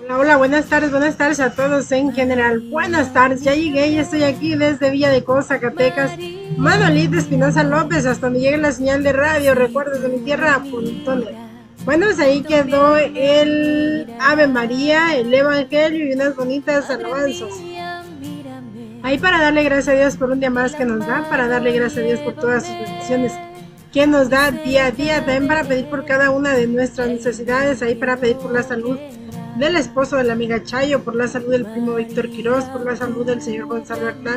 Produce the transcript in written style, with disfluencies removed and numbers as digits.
Hola, buenas tardes a todos en general. Buenas tardes, ya llegué, ya estoy aquí desde Villa de Cos, Zacatecas. Manolita Espinosa López, hasta donde llegue la señal de radio, recuerdos de mi tierra, Puntones. Bueno, pues ahí quedó el Ave María, el Evangelio y unas bonitas alabanzas. Ahí para darle gracias a Dios por un día más que nos da, para darle gracias a Dios por todas sus bendiciones que nos da día a día, también para pedir por cada una de nuestras necesidades, ahí para pedir por la salud del esposo de la amiga Chayo, por la salud del primo Víctor Quiroz, por la salud del señor Gonzalo Hernández,